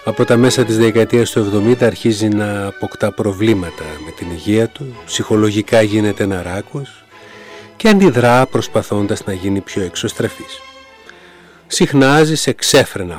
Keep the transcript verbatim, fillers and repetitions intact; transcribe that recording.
Από τα μέσα της δεκαετίας του εβδομήντα αρχίζει να αποκτά προβλήματα με την υγεία του, ψυχολογικά γίνεται ναράκος και αντιδρά προσπαθώντας να γίνει πιο εξωστρεφής. Συχνάζει σε ξέφρενα